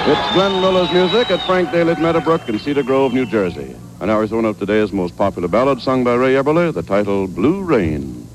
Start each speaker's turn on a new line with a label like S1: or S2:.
S1: It's Glenn Miller's music at Frank Daly's Meadowbrook in Cedar Grove, New Jersey. And now here's one of today's most popular ballads sung by Ray Eberle, the title Blue Rain.